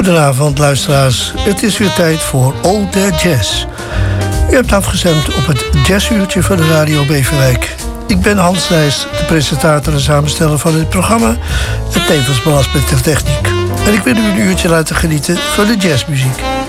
Goedenavond, luisteraars. Het is weer tijd voor All That Jazz. U hebt afgestemd op het jazzuurtje van de Radio Beverwijk. Ik ben Hans Nijs, de presentator en samensteller van dit programma... en tevens belast met de techniek. En ik wil u een uurtje laten genieten van de jazzmuziek.